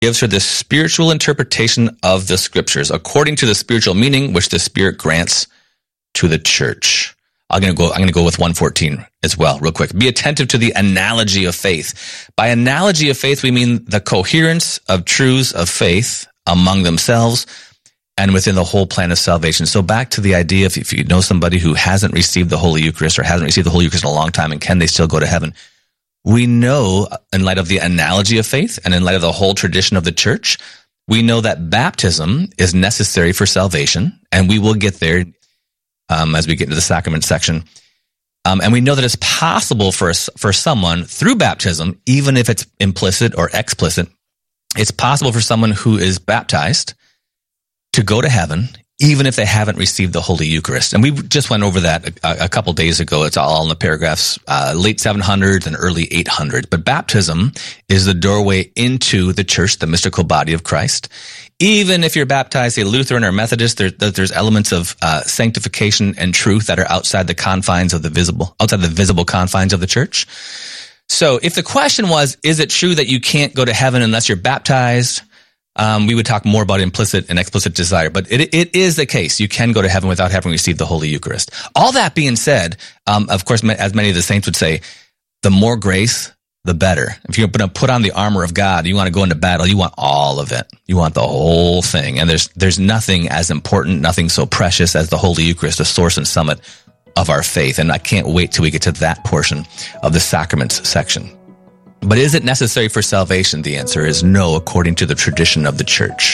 gives her the spiritual interpretation of the scriptures according to the spiritual meaning which the Spirit grants to the church. I'm going to go with 114 as well, real quick. Be attentive to the analogy of faith. By analogy of faith, we mean the coherence of truths of faith among themselves and within the whole plan of salvation. So back to the idea of if you know somebody who hasn't received the Holy Eucharist or hasn't received the Holy Eucharist in a long time, and can they still go to heaven? We know, in light of the analogy of faith and in light of the whole tradition of the church, we know that baptism is necessary for salvation, and we will get there as we get into the sacrament section. And we know that it's possible for someone through baptism, even if it's implicit or explicit, it's possible for someone who is baptized to go to heaven, even if they haven't received the Holy Eucharist. And we just went over that a couple days ago. It's all in the paragraphs, late 700s and early 800s. But baptism is the doorway into the church, the mystical body of Christ. Even if you're baptized, say Lutheran or Methodist, there's elements of sanctification and truth that are outside the visible confines of the church. So if the question was, is it true that you can't go to heaven unless you're baptized? We would talk more about implicit and explicit desire, but it is the case. You can go to heaven without having received the Holy Eucharist. All that being said, of course, as many of the saints would say, the more grace, the better. If you're going to put on the armor of God, you want to go into battle, you want all of it. You want the whole thing. And there's nothing as important, nothing so precious as the Holy Eucharist, the source and summit of our faith. And I can't wait till we get to that portion of the sacraments section. But is it necessary for salvation? The answer is no, according to the tradition of the church.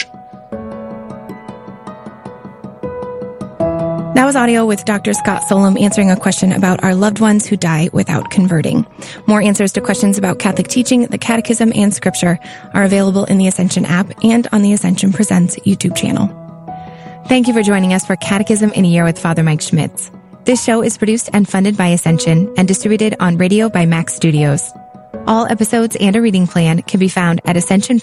That was audio with Dr. Scott Solem answering a question about our loved ones who die without converting. More answers to questions about Catholic teaching, the Catechism, and Scripture are available in the Ascension app and on the Ascension Presents YouTube channel. Thank you for joining us for Catechism in a Year with Father Mike Schmitz. This show is produced and funded by Ascension and distributed on radio by Max Studios. All episodes and a reading plan can be found at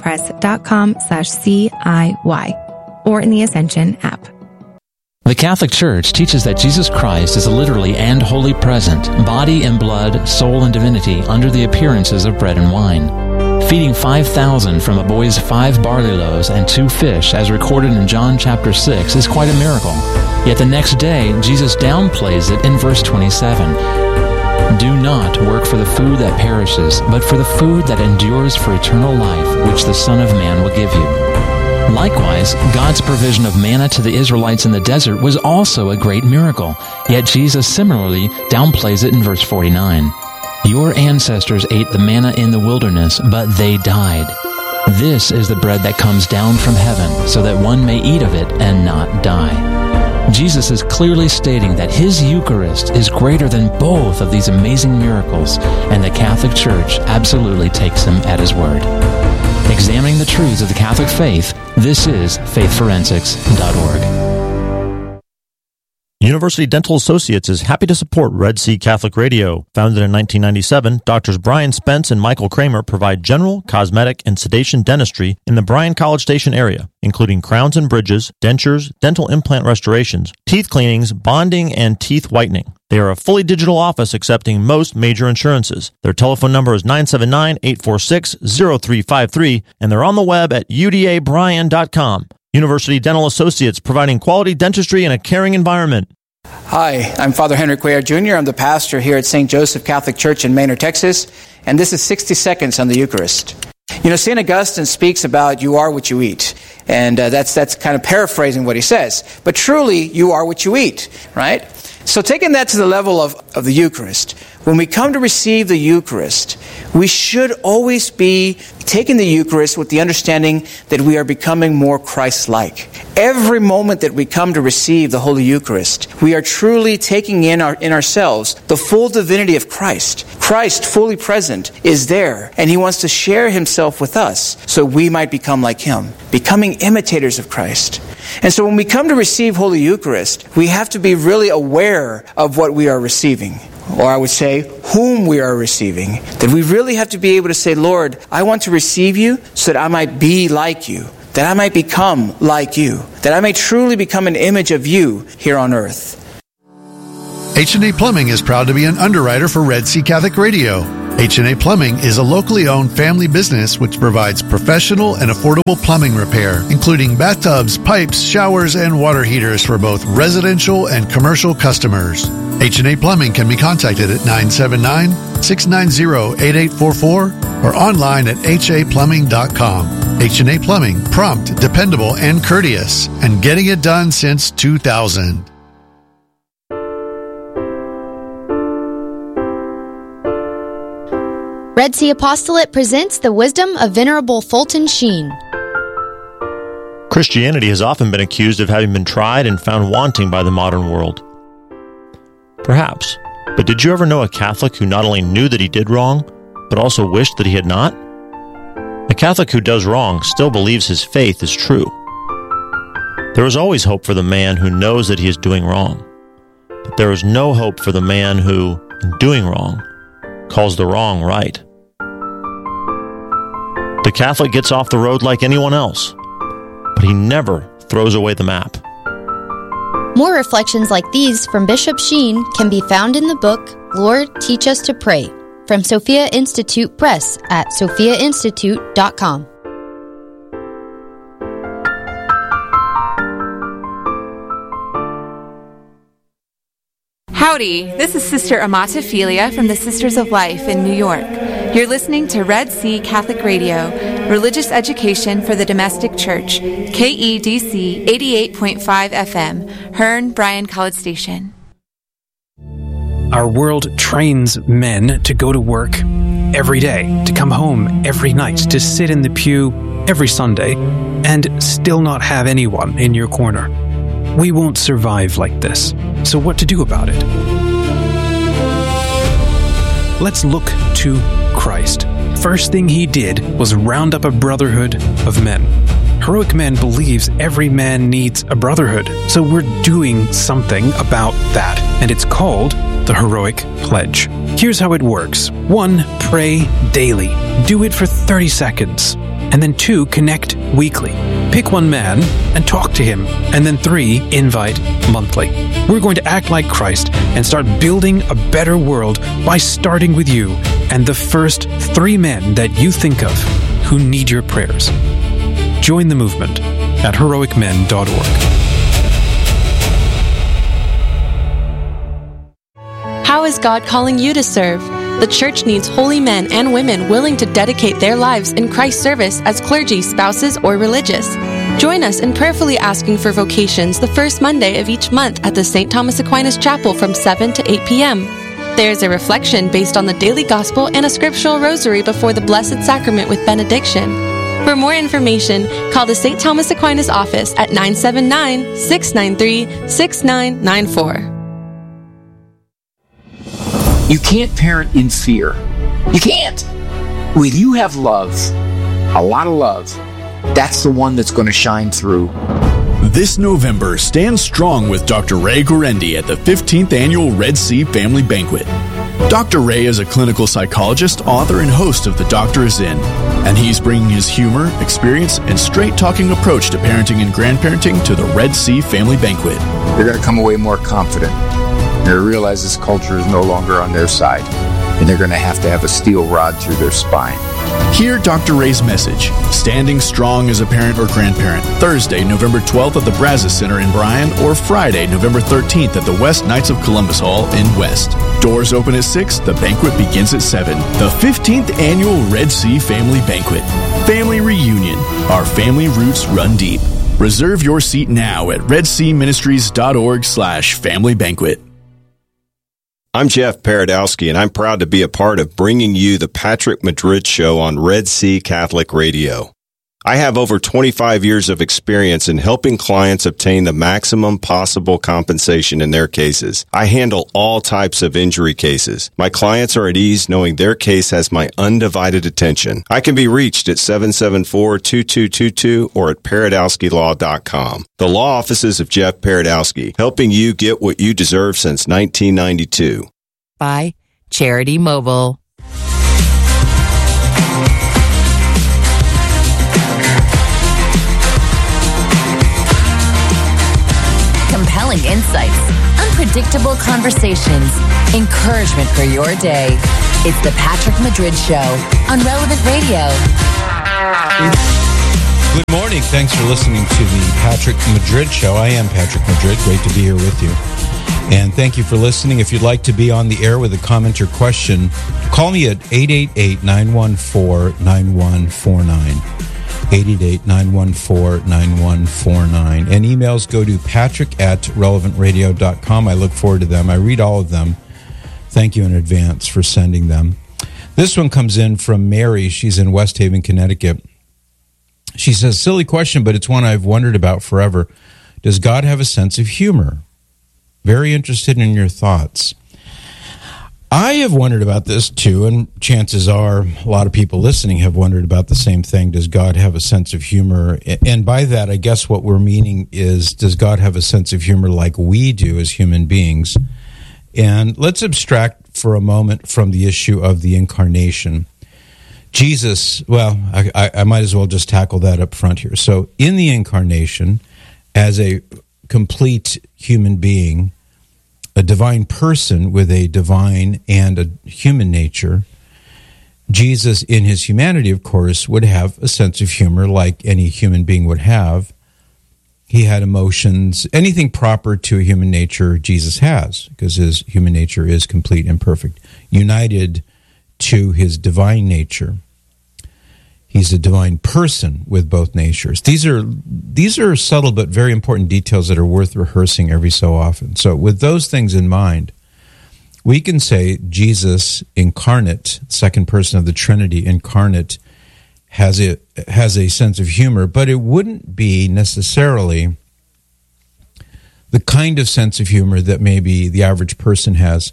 ascensionpress.com/CIY or in the Ascension app. The Catholic Church teaches that Jesus Christ is literally and wholly present, body and blood, soul and divinity, under the appearances of bread and wine. Feeding 5,000 from a boy's 5 barley loaves and 2 fish, as recorded in John chapter 6, is quite a miracle. Yet the next day, Jesus downplays it in verse 27. Do not work for the food that perishes, but for the food that endures for eternal life, which the Son of Man will give you. Likewise, God's provision of manna to the Israelites in the desert was also a great miracle, yet Jesus similarly downplays it in verse 49. Your ancestors ate the manna in the wilderness, but they died. This is the bread that comes down from heaven, so that one may eat of it and not die. Jesus is clearly stating that His Eucharist is greater than both of these amazing miracles, and the Catholic Church absolutely takes Him at His word. Examining the truths of the Catholic faith, this is faithforensics.org. University Dental Associates is happy to support Red Sea Catholic Radio. Founded in 1997, Drs. Brian Spence and Michael Kramer provide general, cosmetic, and sedation dentistry in the Bryan College Station area, including crowns and bridges, dentures, dental implant restorations, teeth cleanings, bonding, and teeth whitening. They are a fully digital office accepting most major insurances. Their telephone number is 979-846-0353, and they're on the web at udabryan.com. University Dental Associates, providing quality dentistry in a caring environment. Hi, I'm Father Henry Cuellar Jr. I'm the pastor here at St. Joseph Catholic Church in Manor, Texas, and this is 60 Seconds on the Eucharist. You know, St. Augustine speaks about you are what you eat, and that's kind of paraphrasing what he says. But truly, you are what you eat, right? So taking that to the level of the Eucharist, when we come to receive the Eucharist, we should always be taking the Eucharist with the understanding that we are becoming more Christ-like. Every moment that we come to receive the Holy Eucharist, we are truly taking in ourselves the full divinity of Christ. Christ, fully present, is there, and He wants to share Himself with us so we might become like Him, becoming imitators of Christ. And so when we come to receive Holy Eucharist, we have to be really aware of what we are receiving. Or I would say, whom we are receiving. That we really have to be able to say, Lord, I want to receive You so that I might be like You. That I might become like You. That I may truly become an image of You here on earth. H&D Plumbing is proud to be an underwriter for Red Sea Catholic Radio. H&A Plumbing is a locally owned family business which provides professional and affordable plumbing repair, including bathtubs, pipes, showers, and water heaters for both residential and commercial customers. H&A Plumbing can be contacted at 979-690-8844 or online at haplumbing.com. H&A Plumbing, prompt, dependable, and courteous, and getting it done since 2000. Red Sea Apostolate presents the wisdom of Venerable Fulton Sheen. Christianity has often been accused of having been tried and found wanting by the modern world. Perhaps, but did you ever know a Catholic who not only knew that he did wrong, but also wished that he had not? A Catholic who does wrong still believes his faith is true. There is always hope for the man who knows that he is doing wrong, but there is no hope for the man who, in doing wrong, calls the wrong right. The Catholic gets off the road like anyone else, but he never throws away the map. More reflections like these from Bishop Sheen can be found in the book, Lord, Teach Us to Pray, from Sophia Institute Press at sophiainstitute.com. Howdy, this is Sister Amata Philia from the Sisters of Life in New York. You're listening to Red Sea Catholic Radio, religious education for the domestic church, KEDC 88.5 FM, Hearn, Bryan College Station. Our world trains men to go to work every day, to come home every night, to sit in the pew every Sunday, and still not have anyone in your corner. We won't survive like this. So what to do about it? Let's look to Christ. First thing he did was round up a brotherhood of men. Heroic Men believes every man needs a brotherhood. So we're doing something about that. And it's called the Heroic Pledge. Here's how it works. 1, pray daily. Do it for 30 seconds. And then 2, connect weekly. Pick one man and talk to him. And then 3, invite monthly. We're going to act like Christ and start building a better world by starting with you and the first 3 men that you think of who need your prayers. Join the movement at heroicmen.org. How is God calling you to serve? The church needs holy men and women willing to dedicate their lives in Christ's service as clergy, spouses, or religious. Join us in prayerfully asking for vocations the first Monday of each month at the St. Thomas Aquinas Chapel from 7 to 8 p.m. There's a reflection based on the daily gospel and a scriptural rosary before the Blessed Sacrament with benediction. For more information, call the St. Thomas Aquinas office at 979-693-6994. You can't parent in fear. You can't. When you have love, a lot of love, that's the one that's going to shine through. This November, stand strong with Dr. Ray Guarendi at the 15th Annual Red Sea Family Banquet. Dr. Ray is a clinical psychologist, author, and host of The Doctor Is In, and he's bringing his humor, experience, and straight-talking approach to parenting and grandparenting to the Red Sea Family Banquet. They're going to come away more confident. They're going to realize this culture is no longer on their side, and they're going to have a steel rod through their spine. Hear Dr. Ray's message, Standing Strong as a Parent or Grandparent, Thursday, November 12th at the Brazos Center in Bryan, or Friday, November 13th at the West Knights of Columbus Hall in West. Doors open at 6, the banquet begins at 7. The 15th Annual Red Sea Family Banquet. Family Reunion. Our family roots run deep. Reserve your seat now at redseaministries.org/family banquet. I'm Jeff Paradowski, and I'm proud to be a part of bringing you the Patrick Madrid Show on Red Sea Catholic Radio. I have over 25 years of experience in helping clients obtain the maximum possible compensation in their cases. I handle all types of injury cases. My clients are at ease knowing their case has my undivided attention. I can be reached at 774-2222 or at paradowskilaw.com. The law offices of Jeff Paradowski, helping you get what you deserve since 1992. By Charity Mobile. Compelling insights, unpredictable conversations, encouragement for your day. It's the Patrick Madrid Show on Relevant Radio. Good morning. Thanks for listening to the Patrick Madrid Show. I am Patrick Madrid. Great to be here with you. And thank you for listening. If you'd like to be on the air with a comment or question, call me at 888-914-9149. 888-914-9149. And emails go to patrick@relevantradio.com. I look forward to them. I read all of them. Thank you in advance for sending them. This one comes in from Mary. She's in West Haven, Connecticut. She says, silly question, but it's one I've wondered about forever. Does God have a sense of humor? Very interested in your thoughts. I have wondered about this too, and chances are a lot of people listening have wondered about the same thing. Does God have a sense of humor? And by that, I guess what we're meaning is, does God have a sense of humor like we do as human beings? And let's abstract for a moment from the issue of the incarnation. Jesus, well, I might as well just tackle that up front here. So in the incarnation, as a complete human being, a divine person with a divine and a human nature, Jesus in his humanity, of course, would have a sense of humor like any human being would have. He had emotions, anything proper to a human nature Jesus has, because his human nature is complete and perfect, united to his divine nature. He's a divine person with both natures. These are subtle but very important details that are worth rehearsing every so often. So with those things in mind, we can say Jesus incarnate, second person of the Trinity incarnate, has a sense of humor, but it wouldn't be necessarily the kind of sense of humor that maybe the average person has,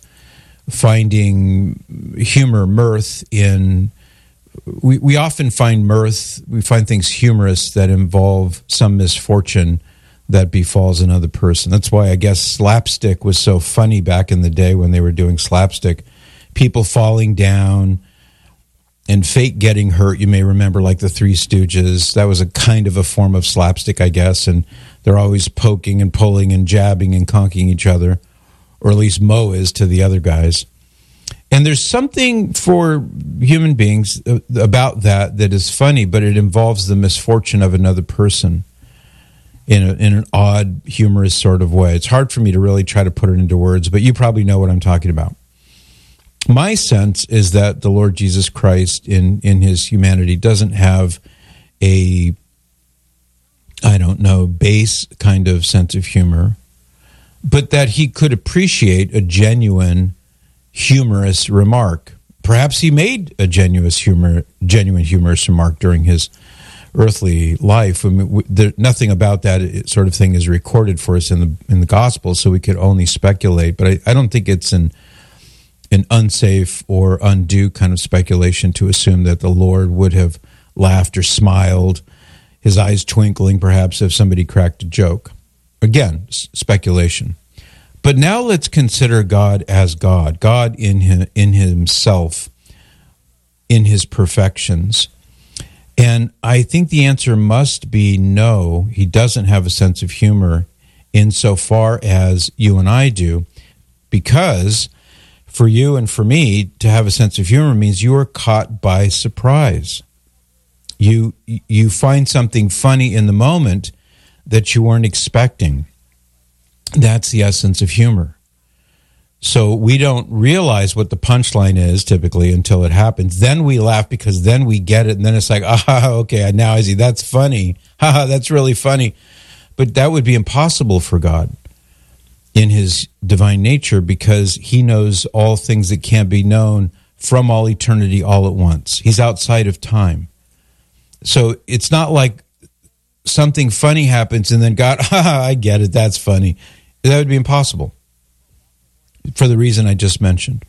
finding humor, mirth in... We often find mirth, we find things humorous that involve some misfortune that befalls another person. That's why I guess slapstick was so funny back in the day when they were doing slapstick. People falling down and fake getting hurt. You may remember like the Three Stooges. That was a kind of a form of slapstick, I guess, and they're always poking and pulling and jabbing and conking each other, or at least Mo is to the other guys. And there's something for human beings about that is funny, but it involves the misfortune of another person in an odd, humorous sort of way. It's hard for me to really try to put it into words, but you probably know what I'm talking about. My sense is that the Lord Jesus Christ in his humanity doesn't have a, base kind of sense of humor, but that he could appreciate a genuine humorous remark. Perhaps he made a genuine humorous remark during his earthly life. I mean, nothing about that sort of thing is recorded for us in the Gospel, so we could only speculate. But I don't think it's an unsafe or undue kind of speculation to assume that the Lord would have laughed or smiled, his eyes twinkling perhaps if somebody cracked a joke. Again, speculation. But now let's consider God as God, God in himself, in his perfections. And I think the answer must be no, he doesn't have a sense of humor insofar as you and I do, because for you and for me to have a sense of humor means you are caught by surprise. You find something funny in the moment that you weren't expecting. That's the essence of humor. So we don't realize what the punchline is typically until it happens. Then we laugh because then we get it, and then it's like, okay, now I see, that's funny. That's really funny. But that would be impossible for God in his divine nature, because he knows all things that can't be known from all eternity all at once. He's outside of time. So it's not like something funny happens and then God, I get it, that's funny. That would be impossible for the reason I just mentioned.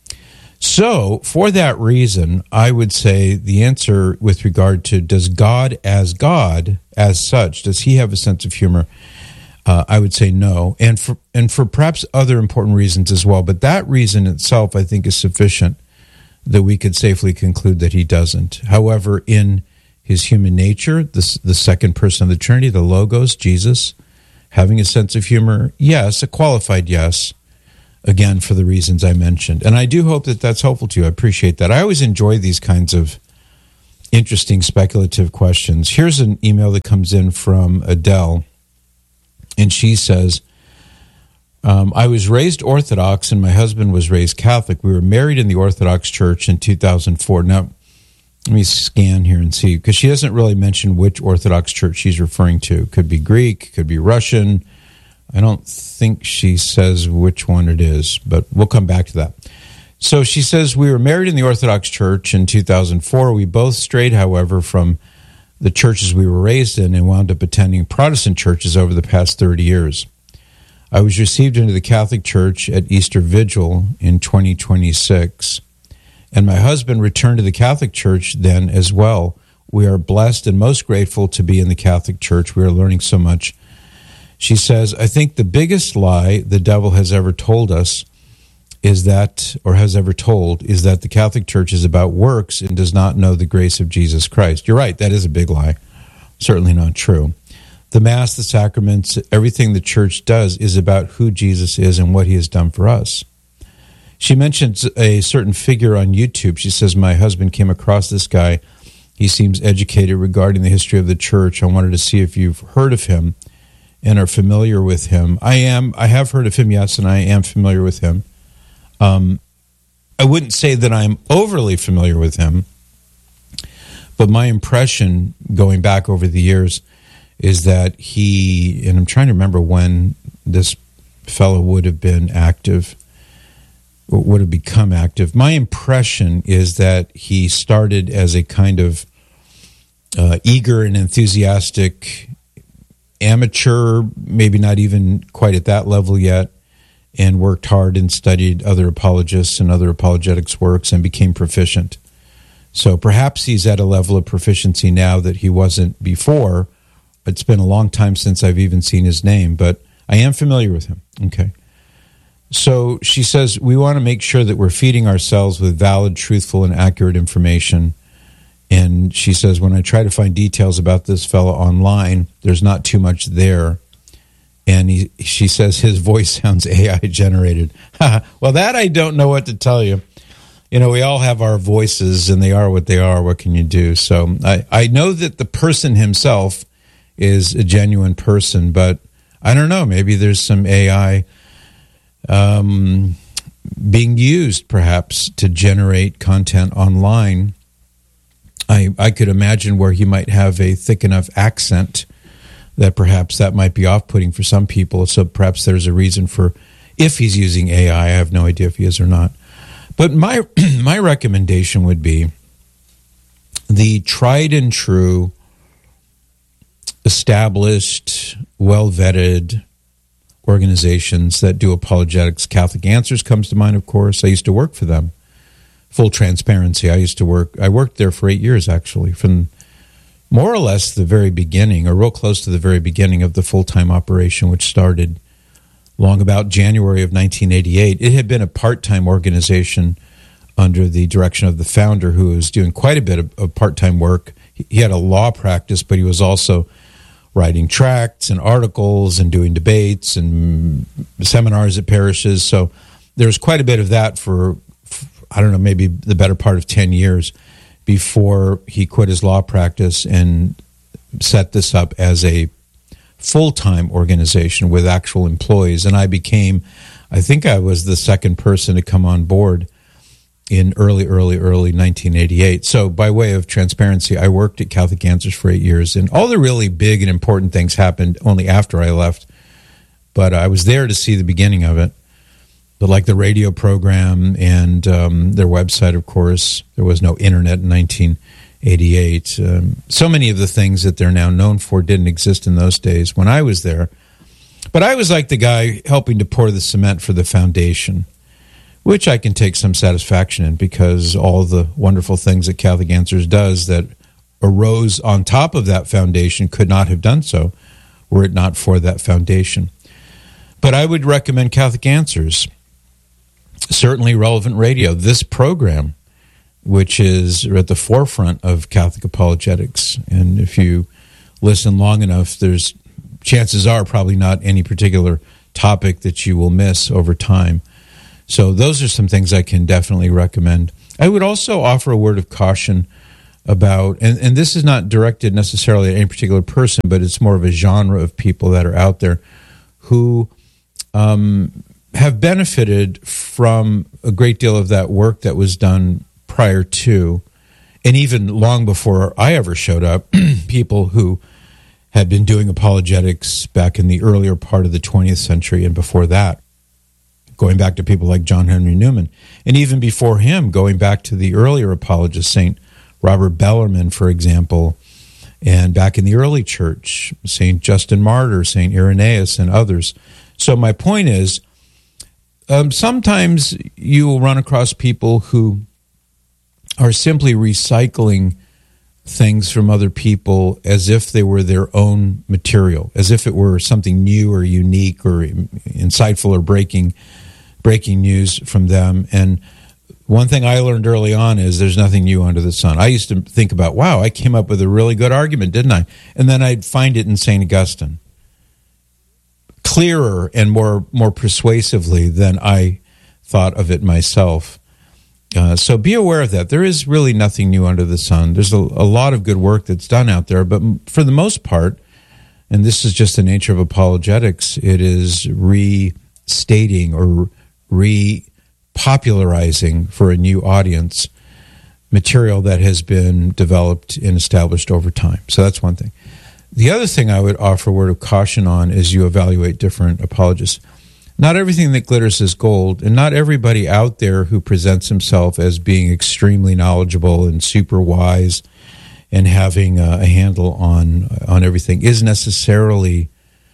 So for that reason, I would say the answer with regard to does God as such, does he have a sense of humor? I would say no, and for perhaps other important reasons as well. But that reason itself, I think, is sufficient that we could safely conclude that he doesn't. However, in his human nature, the second person of the Trinity, the Logos, Jesus, having a sense of humor, yes, a qualified yes. again, for the reasons I mentioned. And I do hope that that's helpful to you. I appreciate that. I always enjoy these kinds of interesting speculative questions. Here's an email that comes in from Adele, and she says, I was raised Orthodox and my husband was raised Catholic. We were married in the Orthodox Church in 2004. Now, let me scan here and see, because she doesn't really mention which Orthodox Church she's referring to. Could be Greek, could be Russian. I don't think she says which one it is, but we'll come back to that. So she says, we were married in the Orthodox Church in 2004. We both strayed, however, from the churches we were raised in and wound up attending Protestant churches over the past 30 years. I was received into the Catholic Church at Easter Vigil in 2026, and my husband returned to the Catholic Church then as well. We are blessed and most grateful to be in the Catholic Church. We are learning so much. She says, I think the biggest lie the devil has ever told us is that the Catholic Church is about works and does not know the grace of Jesus Christ. You're right, that is a big lie. Certainly not true. The Mass, the sacraments, everything the Church does is about who Jesus is and what he has done for us. She mentions a certain figure on YouTube. She says, my husband came across this guy. He seems educated regarding the history of the Church. I wanted to see if you've heard of him and are familiar with him. I have heard of him, yes, and I am familiar with him. I wouldn't say that I'm overly familiar with him, but my impression going back over the years is that he, and I'm trying to remember when this fellow would have been active, or would have become active. My impression is that he started as a kind of eager and enthusiastic amateur, maybe not even quite at that level yet, and worked hard and studied other apologists and other apologetics works and became proficient. So perhaps he's at a level of proficiency now that he wasn't before. It's been a long time since I've even seen his name, but I am familiar with him. Okay. So she says, we want to make sure that we're feeding ourselves with valid, truthful, and accurate information. And she says, when I try to find details about this fellow online, there's not too much there. And she says his voice sounds AI generated. Well, that I don't know what to tell you. You know, we all have our voices and they are what they are. What can you do? So I know that the person himself is a genuine person, but I don't know. Maybe there's some AI being used perhaps to generate content online. I could imagine where he might have a thick enough accent that perhaps that might be off-putting for some people. So perhaps there's a reason for, if he's using AI, I have no idea if he is or not. But my recommendation would be the tried and true, established, well-vetted organizations that do apologetics. Catholic Answers comes to mind, of course. I used to work for them. Full transparency. I worked there for 8 years, actually, from more or less the very beginning, or real close to the very beginning of the full-time operation, which started long about January of 1988. It had been a part-time organization under the direction of the founder, who was doing quite a bit of part-time work. He had a law practice, but he was also writing tracts and articles and doing debates and seminars at parishes. So there was quite a bit of that for I don't know, maybe the better part of 10 years before he quit his law practice and set this up as a full-time organization with actual employees. And I think I was the second person to come on board in early 1988. So by way of transparency, I worked at Catholic Answers for 8 years, and all the really big and important things happened only after I left. But I was there to see the beginning of it. But like the radio program and their website, of course. There was no internet in 1988. So many of the things that they're now known for didn't exist in those days when I was there. But I was like the guy helping to pour the cement for the foundation, which I can take some satisfaction in, because all the wonderful things that Catholic Answers does that arose on top of that foundation could not have done so were it not for that foundation. But I would recommend Catholic Answers. Certainly Relevant Radio, this program, which is at the forefront of Catholic apologetics. And if you listen long enough, chances are probably not any particular topic that you will miss over time. So those are some things I can definitely recommend. I would also offer a word of caution about, and this is not directed necessarily at any particular person, but it's more of a genre of people that are out there who have benefited from a great deal of that work that was done prior to, and even long before I ever showed up, people who had been doing apologetics back in the earlier part of the 20th century and before that, going back to people like John Henry Newman, and even before him, going back to the earlier apologists, St. Robert Bellarmine, for example, and back in the early church, St. Justin Martyr, St. Irenaeus, and others. So my point is, sometimes you will run across people who are simply recycling things from other people as if they were their own material, as if it were something new or unique or insightful or breaking news from them. And one thing I learned early on is there's nothing new under the sun. I used to think about, wow, I came up with a really good argument, didn't I? And then I'd find it in St. Augustine, clearer and more persuasively than I thought of it myself. So be aware of that. There is really nothing new under the sun. There's a lot of good work that's done out there, but for the most part, and this is just the nature of apologetics, it is restating or repopularizing for a new audience material that has been developed and established over time. So that's one thing. The other thing I would offer a word of caution on is you evaluate different apologists. Not everything that glitters is gold, and not everybody out there who presents himself as being extremely knowledgeable and super wise and having a handle on everything is necessarily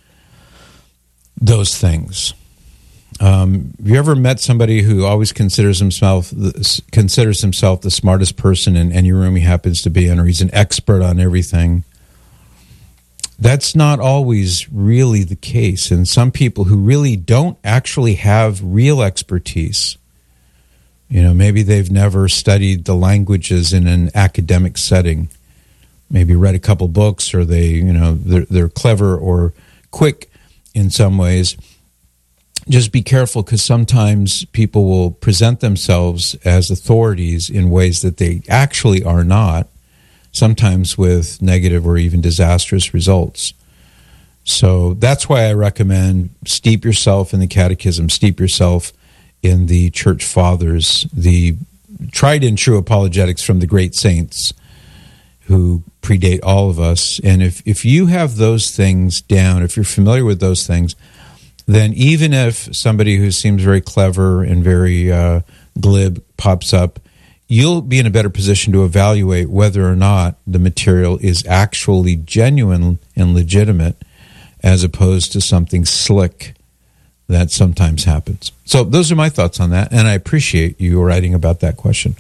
those things. Have you ever met somebody who always considers himself the smartest person in any room he happens to be in, or he's an expert on everything? That's not always really the case. And some people who really don't actually have real expertise, maybe they've never studied the languages in an academic setting, maybe read a couple books, or they're clever or quick in some ways. Just be careful, because sometimes people will present themselves as authorities in ways that they actually are not, sometimes with negative or even disastrous results. So that's why I recommend steep yourself in the catechism, steep yourself in the church fathers, the tried and true apologetics from the great saints who predate all of us. And if you have those things down, if you're familiar with those things, then even if somebody who seems very clever and very glib pops up, you'll be in a better position to evaluate whether or not the material is actually genuine and legitimate, as opposed to something slick that sometimes happens. So those are my thoughts on that, and I appreciate you writing about that question.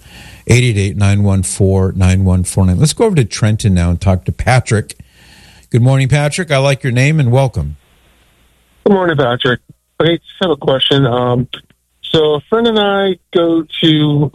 888-914-9149. Let's go over to Trenton now and talk to Patrick. Good morning, Patrick. I like your name, and welcome. Good morning, Patrick. I just have a question. So a friend and I go to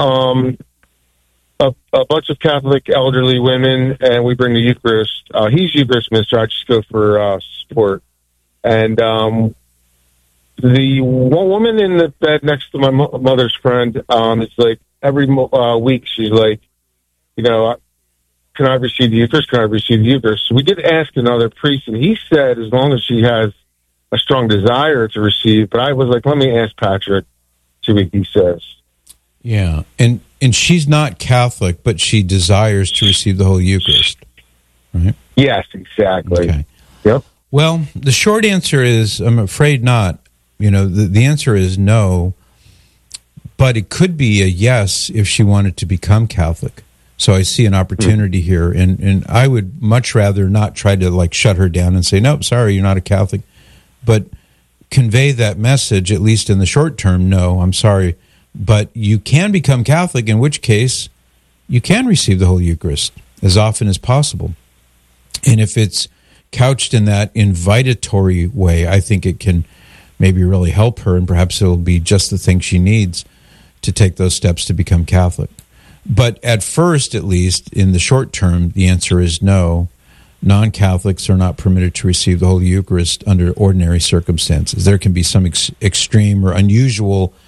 a bunch of Catholic elderly women, and we bring the Eucharist. He's Eucharist minister. I just go for support. And the one woman in the bed next to my mother's friend is like, every week she's like, can I receive the Eucharist? Can I receive the Eucharist? So we did ask another priest, and he said as long as she has a strong desire to receive. But I was like, let me ask Patrick, see what he says. Yeah, and she's not Catholic, but she desires to receive the Holy Eucharist, right? Yes, exactly. Okay. Yep. Well, the short answer is, I'm afraid not. The answer is no, but it could be a yes if she wanted to become Catholic. So I see an opportunity here, and I would much rather not try to shut her down and say, nope, sorry, you're not a Catholic, but convey that message, at least in the short term, no, I'm sorry, but you can become Catholic, in which case you can receive the Holy Eucharist as often as possible. And if it's couched in that invitatory way, I think it can maybe really help her, and perhaps it'll be just the thing she needs to take those steps to become Catholic. But at first, at least, in the short term, the answer is no. Non-Catholics are not permitted to receive the Holy Eucharist under ordinary circumstances. There can be some extreme or unusual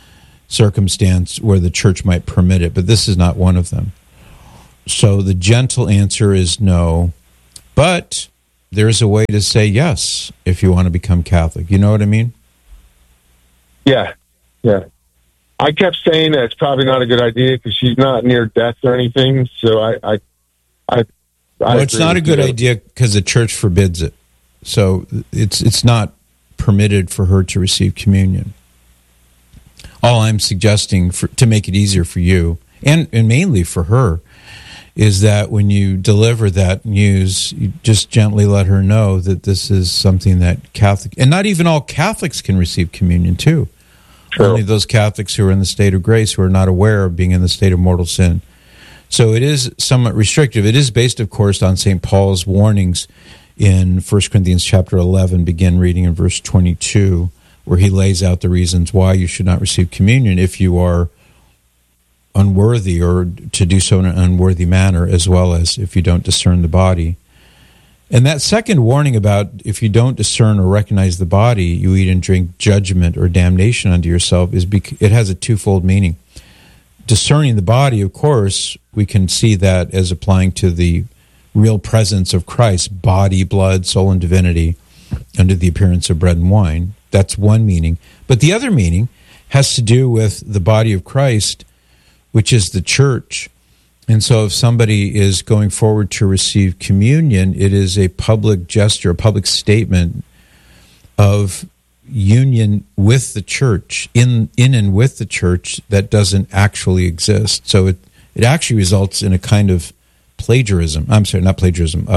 circumstance where the church might permit it, but this is not one of them. So the gentle answer is no, but there's a way to say yes if you want to become Catholic. You know what I mean? Yeah. I kept saying that it's probably not a good idea because she's not near death or anything. So I well, it's not a good idea because the church forbids it. So it's not permitted for her to receive communion. All I'm suggesting to make it easier for you and mainly for her is that when you deliver that news, you just gently let her know that this is something that Catholic, and not even all Catholics can receive communion too. True. Only those Catholics who are in the state of grace, who are not aware of being in the state of mortal sin. So it is somewhat restrictive. It is based, of course, on St. Paul's warnings in 1 Corinthians chapter 11, begin reading in verse 22, where he lays out the reasons why you should not receive communion if you are unworthy or to do so in an unworthy manner, as well as if you don't discern the body. And that second warning about if you don't discern or recognize the body, you eat and drink judgment or damnation unto yourself, it has a twofold meaning. Discerning the body, of course, we can see that as applying to the real presence of Christ, body, blood, soul, and divinity, under the appearance of bread and wine. That's one meaning. But the other meaning has to do with the body of Christ, which is the church. And so if somebody is going forward to receive communion, it is a public gesture, a public statement of union with the church, in and with the church, that doesn't actually exist. So it actually results in a kind of plagiarism. I'm sorry, not plagiarism.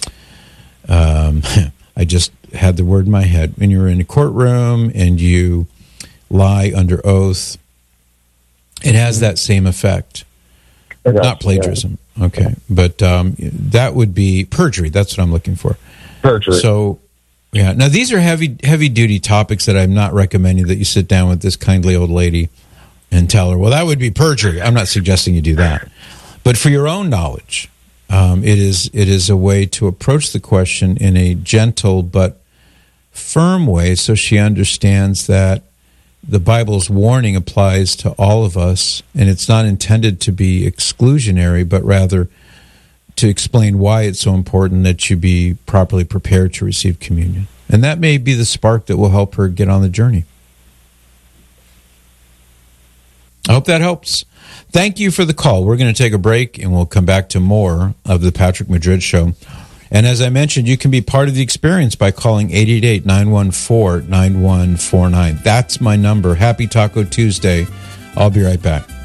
I just had the word in my head. When you're in a courtroom and you lie under oath, it has that same effect. Not plagiarism. Okay. But that would be perjury. That's what I'm looking for. Perjury. So, yeah. Now, these are heavy-duty topics that I'm not recommending that you sit down with this kindly old lady and tell her, well, that would be perjury. I'm not suggesting you do that. But for your own knowledge, it is a way to approach the question in a gentle but firm way so she understands that the Bible's warning applies to all of us, and it's not intended to be exclusionary, but rather to explain why it's so important that you be properly prepared to receive communion. And that may be the spark that will help her get on the journey. I hope that helps. Thank you for the call. We're going to take a break, and we'll come back to more of the Patrick Madrid Show. And as I mentioned, you can be part of the experience by calling 888-914-9149. That's my number. Happy Taco Tuesday. I'll be right back.